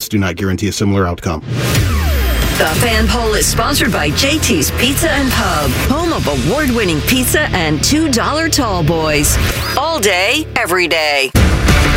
Results do not guarantee a similar outcome. The Fan Poll is sponsored by JT's Pizza and Pub, home of award-winning pizza and $2 tall boys. All day, every day.